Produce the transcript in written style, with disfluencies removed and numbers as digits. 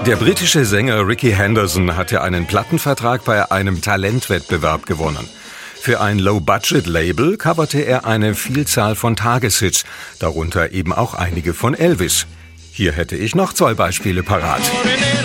Der britische Sänger Ricky Henderson hatte einen Plattenvertrag bei einem Talentwettbewerb gewonnen. Für ein Low-Budget-Label coverte er eine Vielzahl von Tageshits, darunter eben auch einige von Elvis. Hier hätte ich noch 2 Beispiele parat.